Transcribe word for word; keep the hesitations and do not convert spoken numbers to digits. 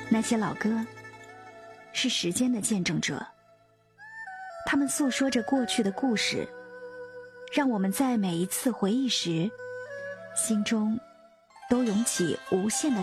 那些老歌是时间的见证者，他们诉说着过去的故事，让我们在每一次回忆时，心中都涌起无限的